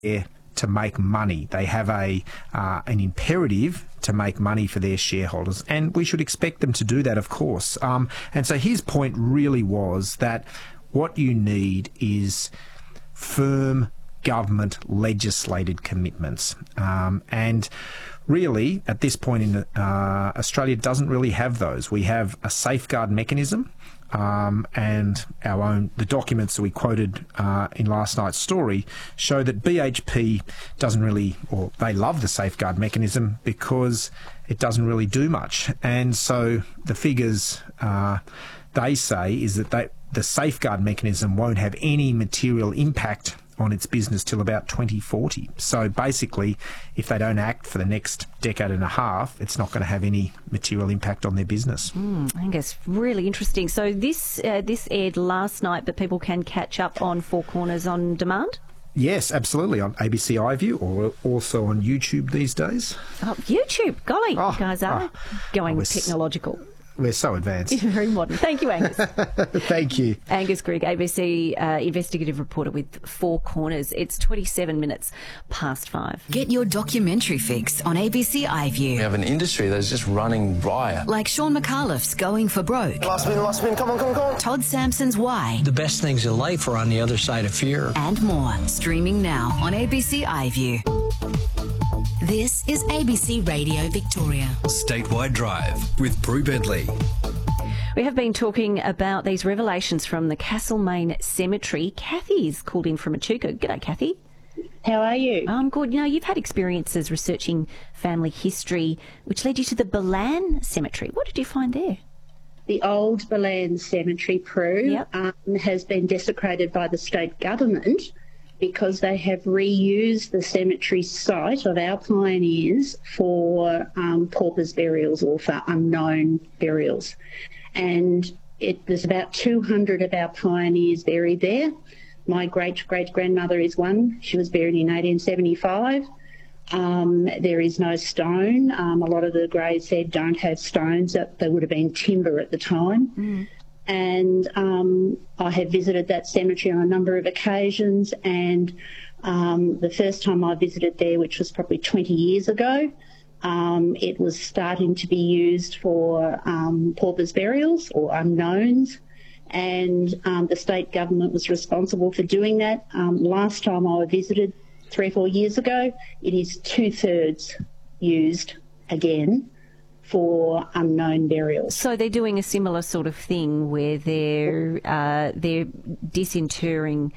there to make money. They have an imperative to make money for their shareholders, and we should expect them to do that, of course. And so his point really was that what you need is firm government legislated commitments. And really, at this point in Australia doesn't really have those. We have a safeguard mechanism, and the documents that we quoted in last night's story show that BHP doesn't really, or they love the safeguard mechanism because it doesn't really do much. And so the figures they say is that the safeguard mechanism won't have any material impact on its business till about 2040. So basically, if they don't act for the next decade and a half, it's not going to have any material impact on their business. I think it's really interesting. So this aired last night, but people can catch up on Four Corners on demand? Yes, absolutely, on ABC iView, or also on YouTube these days. Oh, YouTube. Golly, you guys are going technological. We're so advanced. Very modern. Thank you, Angus. Thank you. Angus Grigg, ABC investigative reporter with Four Corners. It's 27 minutes past 5. Get your documentary fix on ABC iView. We have an industry that's just running riot. Like Sean McAuliffe's Going for Broke. Last spin, come on. Todd Sampson's Why. The best things in life are on the other side of fear. And more. Streaming now on ABC iView. This is ABC Radio Victoria. Statewide Drive with Prue Bentley. We have been talking about these revelations from the Castlemaine Cemetery. Kathy's called in from Echuca. G'day, Kathy. How are you? I'm good. You know, you've had experiences researching family history, which led you to the Ballan Cemetery. What did you find there? The old Ballan Cemetery, Prue, has been desecrated by the state government because they have reused the cemetery site of our pioneers for paupers' burials or for unknown burials. And there's about 200 of our pioneers buried there. My great-great-grandmother is one. She was buried in 1875. There is no stone. A lot of the graves there don't have stones. They would have been timber at the time. And I have visited that cemetery on a number of occasions, and the first time I visited there, which was probably 20 years ago, it was starting to be used for paupers' burials or unknowns, and the state government was responsible for doing that. Last time I visited 3 or 4 years ago, it is 2/3 used again for unknown burials. So they're doing a similar sort of thing where they're disinterring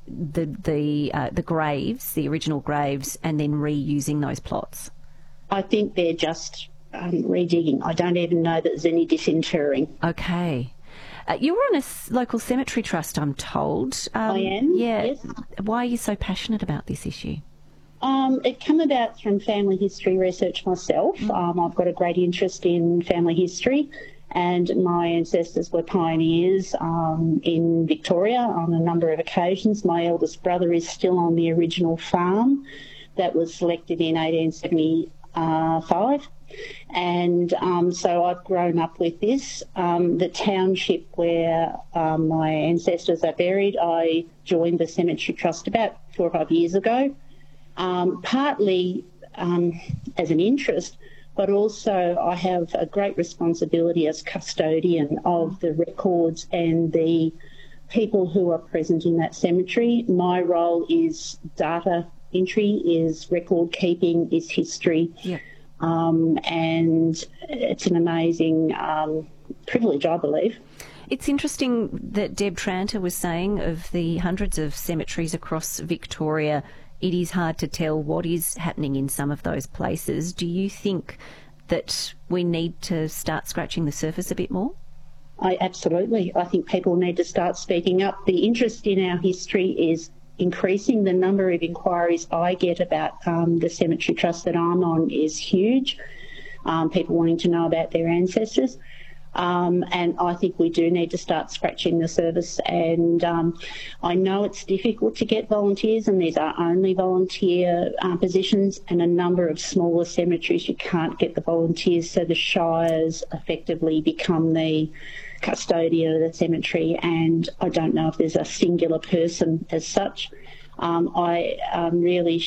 the graves, the original graves, and then reusing those plots. I think they're just redigging. I don't even know that there's any disinterring. Okay. You're on a local cemetery trust, I'm told. I am, yeah. yes. Why are you so passionate about this issue? It came about from family history research myself. I've got a great interest in family history, and my ancestors were pioneers in Victoria on a number of occasions. My eldest brother is still on the original farm that was selected in 1875. And so I've grown up with this. The township where my ancestors are buried, I joined the Cemetery Trust about 4 or 5 years ago. Partly as an interest, but also I have a great responsibility as custodian of the records and the people who are present in that cemetery. My role is data entry, is record keeping, is history. Yeah. And it's an amazing privilege, I believe. It's interesting that Deb Tranter was saying of the hundreds of cemeteries across Victoria, it is hard to tell what is happening in some of those places. Do you think that we need to start scratching the surface a bit more? Absolutely. I think people need to start speaking up. The interest in our history is increasing. The number of inquiries I get about the Cemetery Trust that I'm on is huge. People wanting to know about their ancestors. And I think we do need to start scratching the surface. And I know it's difficult to get volunteers, and these are only volunteer positions, and a number of smaller cemeteries you can't get the volunteers, so the shires effectively become the custodian of the cemetery, and I don't know if there's a singular person as such. I really